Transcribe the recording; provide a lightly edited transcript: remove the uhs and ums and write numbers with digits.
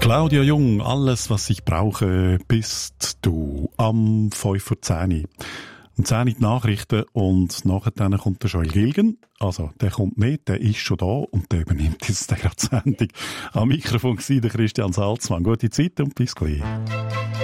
Claudia Jung, alles, was ich brauche, bist du. Am 5:10 Uhr. Um 10 Uhr die Nachrichten und nachher kommt der Joel Gilgen. Also, der kommt nicht, der ist schon da und der übernimmt jetzt gerade die Sendung. Am Mikrofon war der Christian Salzmann. Gute Zeit und bis gleich.